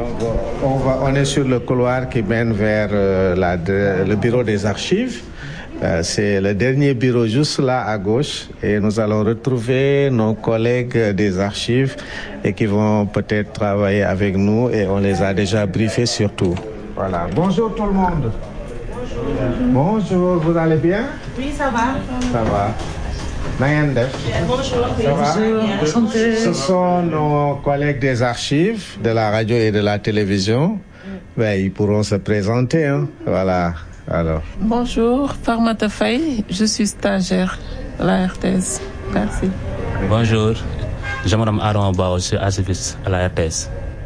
Donc, on est sur le couloir qui mène vers le bureau des archives. C'est le dernier bureau juste là à gauche et nous allons retrouver nos collègues des archives et qui vont peut-être travailler avec nous et on les a déjà briefés sur tout. Voilà. Bonjour tout le monde. Bonjour, vous allez bien? Oui, ça va. Ça va. Bonjour. Ça va? Bonjour. Ce sont nos collègues des archives de la radio et de la télévision. Ben, ils pourront se présenter. Hein. Voilà. Alors. Bonjour, Farmata Faye, je suis stagiaire à la RTS. Merci. Bonjour, je m'appelle Aaron Bao, je suis archiviste à la RTS.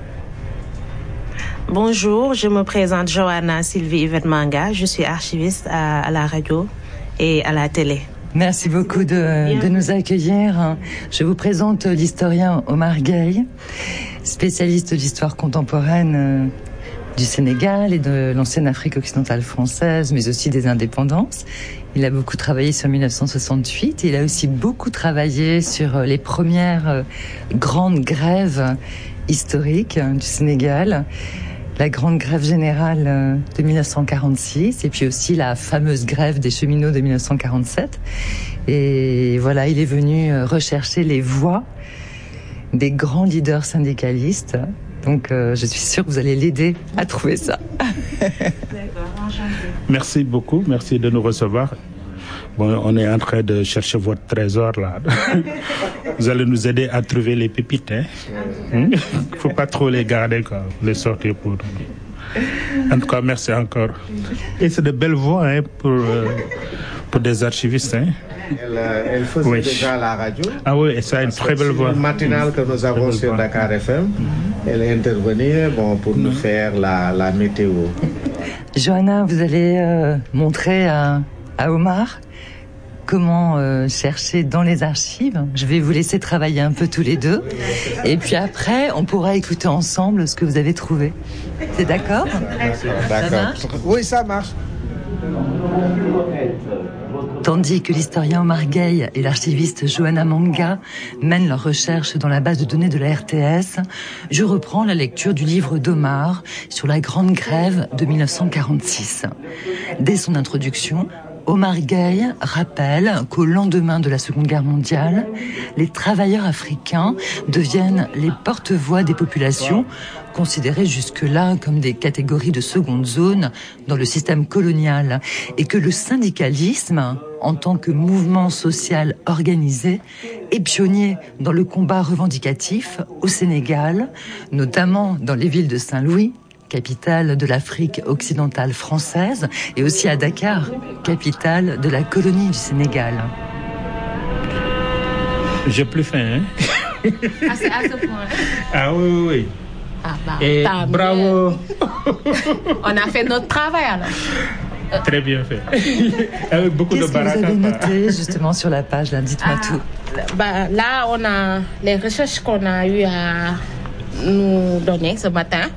Bonjour, je me présente Johanna Sylvie Yvette Manga, je suis archiviste à la radio et à la télé. Merci beaucoup de nous accueillir. Je vous présente l'historien Omar Gueye, spécialiste d'histoire contemporaine du Sénégal et de l'ancienne Afrique occidentale française, mais aussi des indépendances. Il a beaucoup travaillé sur 1968. Il a aussi beaucoup travaillé sur les premières grandes grèves historiques du Sénégal. La grande grève générale de 1946 et puis aussi la fameuse grève des cheminots de 1947. Et voilà, il est venu rechercher les voix des grands leaders syndicalistes. Donc, je suis sûre que vous allez l'aider à trouver ça. D'accord, enchanté. Merci beaucoup, merci de nous recevoir. Bon, on est en train de chercher votre trésor là. Vous allez nous aider à trouver les pépites. Il ne faut pas trop les garder, quoi, les sortir pour... En tout cas, merci encore. Et c'est de belles voix pour des archivistes. Hein. Elle faisait déjà la radio. Ah oui, et ça a une très belle voix. C'est une matinale que nous avons sur Dakar FM. Elle est intervenue pour nous faire la météo. Johanna, vous allez montrer à Omar comment chercher dans les archives. Je vais vous laisser travailler un peu tous les deux. Et puis après, on pourra écouter ensemble ce que vous avez trouvé. C'est d'accord? D'accord. Ça marche? Oui, ça marche. Tandis que l'historien Omar Gueye et l'archiviste Johanna Manga mènent leurs recherches dans la base de données de la RTS, je reprends la lecture du livre d'Omar sur la grande grève de 1946. Dès son introduction, Omar Gueye rappelle qu'au lendemain de la Seconde Guerre mondiale, les travailleurs africains deviennent les porte-voix des populations considérées jusque-là comme des catégories de seconde zone dans le système colonial et que le syndicalisme, en tant que mouvement social organisé, est pionnier dans le combat revendicatif au Sénégal, notamment dans les villes de Saint-Louis, capitale de l'Afrique occidentale française, et aussi à Dakar, capitale de la colonie du Sénégal. J'ai plus faim, hein? Ah, c'est à ce point. Ah oui, oui. Ah, bah, Et bravo. On a fait notre travail alors. Très bien fait. Avec beaucoup de baraka. Qu'est-ce que vous avez noté justement sur la page là? Dites-moi tout. Bah, là, on a les recherches qu'on a eu à nous donner ce matin.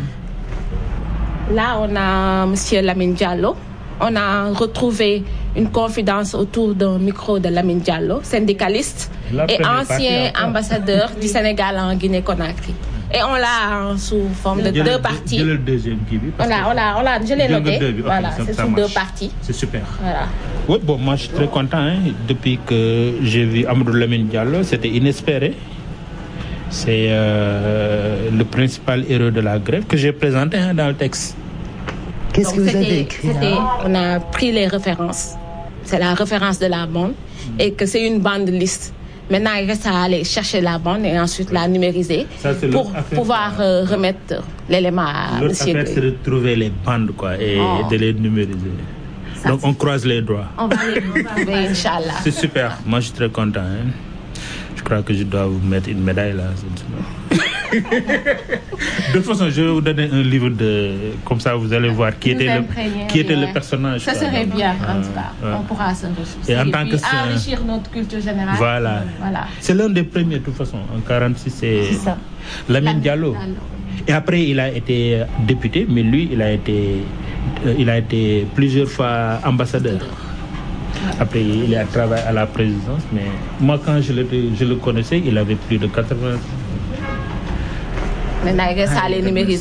Là, on a M. Lamine Diallo. On a retrouvé une confidence autour d'un micro de Lamine Diallo, syndicaliste et ancien ambassadeur du Sénégal en Guinée-Conakry. Et on l'a sous forme de deux parties. J'ai le deuxième qui vit. Je l'ai noté. Okay, voilà, c'est sous deux parties. C'est super. Voilà. Oui, bon, moi je suis très content. Hein. Depuis que j'ai vu Amadou Lamine Diallo, c'était inespéré. C'est le principal héros de la grève que j'ai présenté dans le texte. Qu'est-ce que vous avez écrit là? On a pris les références. C'est la référence de la bande et que c'est une bande liste. Maintenant, il reste à aller chercher la bande et ensuite la numériser pour pouvoir remettre l'élément à L'autre affaire, c'est de trouver les bandes quoi, et de les numériser. Donc, on croise les doigts. On va les trouver, Inch'Allah. C'est super. Moi, je suis très content. Hein. Je crois que je dois vous mettre une médaille là. De toute façon, je vais vous donner un livre comme ça, vous allez voir qui était le personnage. Ça serait bien, en tout cas. On pourra se ressourcer. Et en tant que enrichir notre culture générale. Voilà. C'est l'un des premiers, de toute façon. En 46, c'est Lamine Diallo. Et après, il a été député, mais lui, il a été plusieurs fois ambassadeur. Après, il a travaillé à la présidence, mais moi, quand je le connaissais, il avait plus de 80 ans. Maintenant, il reste à les numériser.